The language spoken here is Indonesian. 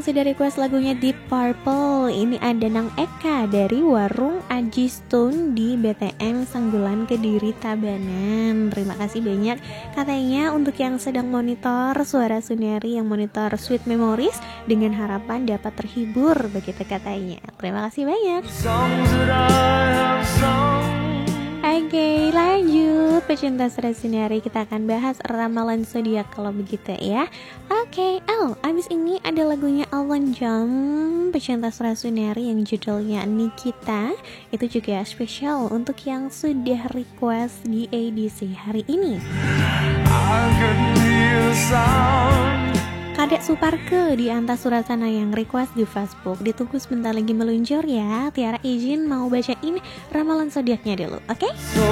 yang sudah request lagunya Deep Purple. Ini ada Nang Eka dari Warung Aji Stone di BTM Sanggulan Kediri Tabanan. Terima kasih banyak. Katanya untuk yang sedang monitor Suara Suniari, yang monitor Sweet Memories, dengan harapan dapat terhibur, begitu katanya. Terima kasih banyak. Oke, lanjut pecinta Suara Suniari, kita akan bahas ramalan zodiak kalau begitu ya. Oke, abis ini ada lagunya Elton John, pecinta Suara Suniari, yang judulnya Nikita. Itu juga spesial untuk yang sudah request di edisi hari ini. Kadek Suparke di Anta Surasana yang request di Facebook. Ditunggu sebentar lagi meluncur ya. Tiara izin mau bacain ramalan zodiaknya dulu, oke?